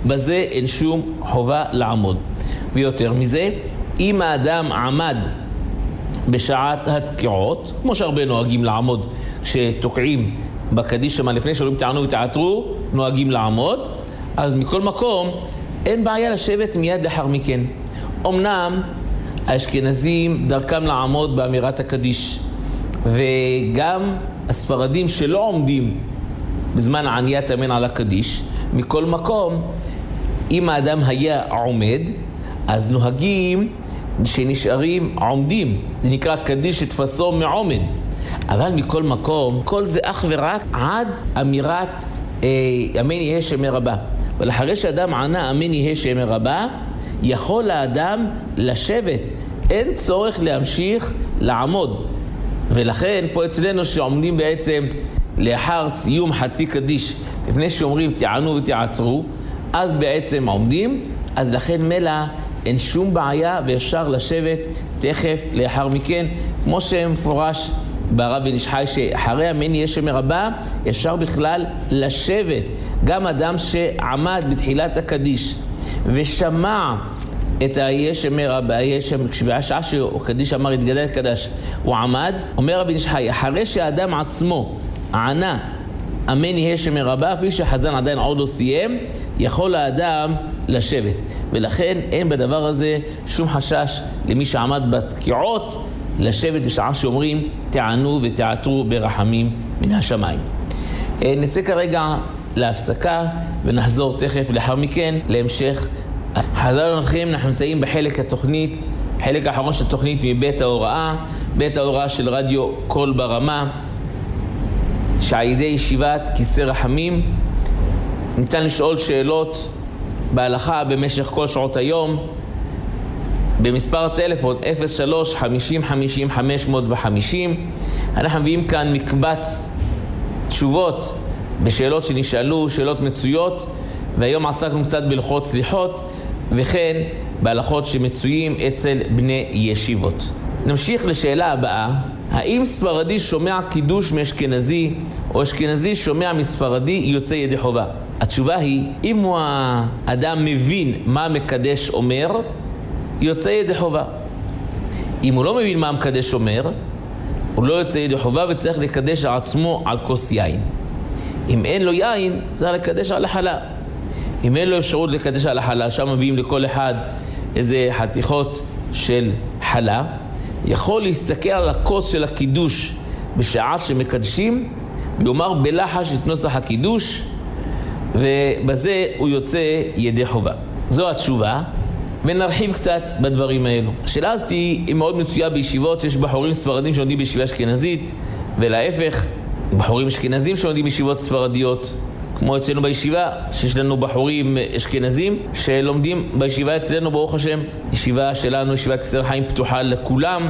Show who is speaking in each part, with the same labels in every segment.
Speaker 1: בזה אין שום חובה לעמוד. ויותר מזה, אם האדם עמד בשעת התקיעות, כמו שהרבה נוהגים לעמוד כשתוקעים בקדיש שמה לפני שאומרים תענו ותעתרו, נוהגים לעמוד, אז מכל מקום אין בעיה לשבת מיד לאחר מכן. אמנם האשכנזים דרכם לעמוד באמירת הקדיש, וגם הספרדים שלא עומדים בזמן עניית אמן על הקדיש, מכל מקום, אם האדם היה עומד, אז נוהגים שנשארים עומדים. זה נקרא קדיש שתפסו מעומד. אבל מכל מקום, כל זה אך ורק עד אמירת אמן יהיה שם רבה. ולאחרי שאדם ענה אמן יהיה שם רבה, יכול האדם לשבת. אין צורך להמשיך לעמוד. ולכן פה אצלנו שעומדים בעצם לאחר סיום חצי קדיש, לפני שאומרים תענו ותעתרו, אז בעצם עומדים, אז לכן מלא אין שום בעיה ואפשר לשבת תכף לאחר מכן, כמו שמפורש ברב בן איש חי שאחרי אמן יהיה שם רבה אפשר בכלל לשבת. גם אדם שעמד בתחילת הקדיש ושמע את היהיה שם רבה, בשעה שהקדיש אמר התגדל קדש, הוא עמד, אומר רב בן איש חי, אחרי שהאדם עצמו ענה אמן יהיה שם רבה, אפילו שהחזן עדיין עוד לא סיים, יכול האדם לשבת. ולכן אין בדבר הזה שום חשש למי שעמד בתקיעות לשבת בשעה שאומרים תענו ותעתרו ברחמים מן השמיים. נצא כרגע להפסקה ונחזור תכף לאחר מכן להמשך. חזרנו לכם, אנחנו נמצאים בחלק התוכנית, חלק האחרון של התוכנית מבית ההוראה, בית ההוראה של רדיו קול ברמה, שעל ידי ישיבת כיסא רחמים ניתן לשאול שאלות בהלכה במשך כל שעות היום במספר הטלפון 03-50-50-550. אנחנו מביאים כאן מקבץ תשובות בשאלות שנשאלו, שאלות מצויות, והיום עסקנו קצת בהלכות סליחות וכן בהלכות שמצויים אצל בני ישיבות. נמשיך לשאלה הבאה, האם ספרדי שומע קידוש מאשכנזי או אשכנזי שומע מספרדי יוצא ידי חובה? התשובה היא, אם הוא האדם מבין מה מקדש אומר, יוצא ידי חובה. אם הוא לא מבין מה מקדש אומר, הוא לא יוצא ידי חובה וצריך לקדש על עצמו על כוס יין. אם אין לו יין, צריך לקדש על החלה. אם אין לו אפשרות לקדש על החלה, שם מביאים לכל אחד איזה חתיכות של חלה, יכול להסתכל על הכוס של הקידוש בשעה שמקדשים, ויאמר בלחש את נוסח הקידוש, ובזה הוא יוצא ידי חובה. זו התשובה, ונרחיב קצת בדברים האלו. השאלה הזאת היא מאוד מצויה בישיבות, יש בחורים ספרדים שלומדים בישיבה אשכנזית, ולהפך, בחורים אשכנזים שלומדים בישיבות ספרדיות, כמו אצלנו בישיבה, שיש לנו בחורים אשכנזים שלומדים בישיבה אצלנו, ברוך השם. ישיבה שלנו, ישיבת כיסא רחמים, פתוחה לכולם,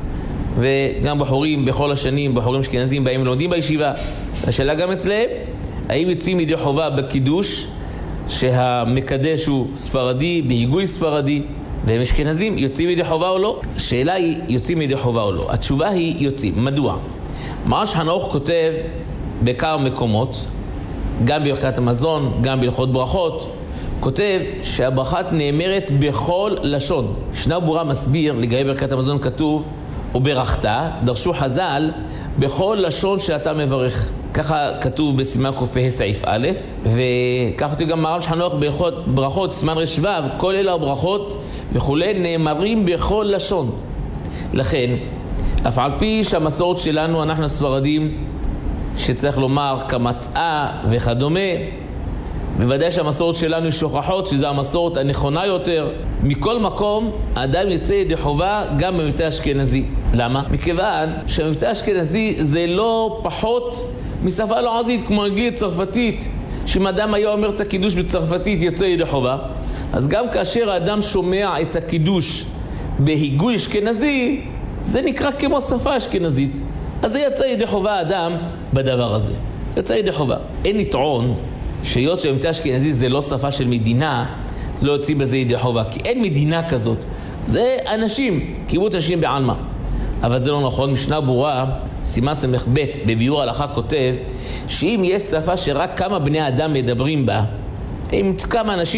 Speaker 1: וגם בחורים בכל השנים, בחורים אשכנזים באים לומדים בישיבה. השאלה גם אצלהם, האם יוצאים ידי חובה בקידוש, שהמקדש הוא ספרדי, בהיגוי ספרדי, והם אשכנזים, יוצאים ידי חובה או לא? השאלה היא, יוצאים ידי חובה או לא? התשובה היא, יוצאים. מדוע? מרש חנוך כותב בכמה מקומות, גם בברכת המזון, גם בהלכות ברכות, כותב שהברכה נאמרת בכל לשון. שנה ברורה מסביר, לגבי ברכת המזון כתוב, וברכת, דרשו חז"ל, בכל לשון שאתה מברך. ככה כתוב בסימן קפ"ה סעיף א', וכך כתוב גם מרן חנוך בהלכות ברכות, סימן רש"ו, כל אלה הברכות וכולי נאמרים בכל לשון. לכן, אף על פי שהמסורת שלנו, אנחנו הספרדים, שצריך לומר כמצאה וכדומה, בוודאי שהמסורת שלנו היא שוכחות, שזו המסורת הנכונה יותר. מכל מקום, האדם יוצא ידי חובה גם במבטא אשכנזי. למה? מכיוון שהמבטא אשכנזי זה לא פחות משפה לועזית כמו אנגלית צרפתית, שאם אדם היה אומר את הקידוש בצרפתית יוצא ידי חובה, אז גם כאשר האדם שומע את הקידוש בהיגוי אשכנזי, זה נקרא כמו שפה אשכנזית. אז זה יצא ידי חובה האדם בדבר הזה. יצא ידי חובה. אין לטעון שהיות שהמבטא אשכנזי זה לא שפה של מדינה, לא יוצאים בזה ידי חובה, כי אין מדינה כזאת. זה אנשים, קיבוץ אנשים בעלמא. אבל זה לא נכון. משנה ברורה, סימן סמך ב' בביאור הלכה כותב, שאם יש שפה שרק כמה בני אדם מדברים בה, אם כמה אנשים